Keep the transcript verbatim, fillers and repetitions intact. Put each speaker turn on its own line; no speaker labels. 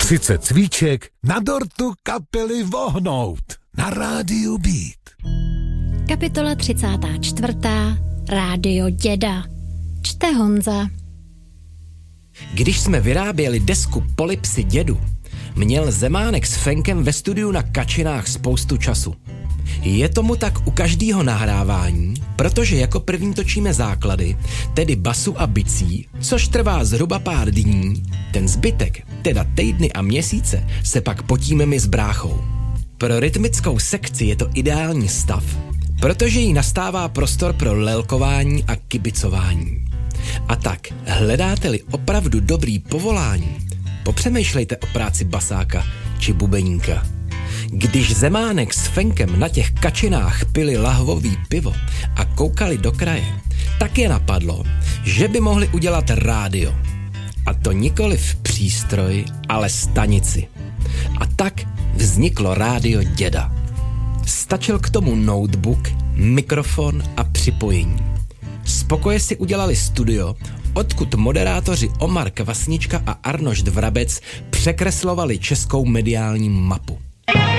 třicet cvíček na dortu kapely Vohnout na rádiu Beat.
Kapitola třicátá čtvrtá. Rádio Děda. Čte Honza.
Když jsme vyráběli desku Polipsy dědu, měl Zemánek s Fenkem ve studiu na Kačinách spoustu času. Je tomu tak u každého nahrávání, protože jako první točíme základy, tedy basu a bicí, což trvá zhruba pár dní, ten zbytek, teda týdny a měsíce, se pak potíme my s bráchou. Pro rytmickou sekci je to ideální stav, protože jí nastává prostor pro lelkování a kibicování. A tak, hledáte-li opravdu dobrý povolání, popřemýšlejte o práci basáka či bubeníka. Když Zemánek s Fenkem na těch Kačinách pili lahvový pivo a koukali do kraje, tak je napadlo, že by mohli udělat rádio. A to nikoliv přístroj, ale stanici. A tak vzniklo Rádio Děda. Stačil k tomu notebook, mikrofon a připojení. Z pokoje si udělali studio, odkud moderátoři Omar Kvasnička a Arnošt Vrabec překreslovali českou mediální mapu.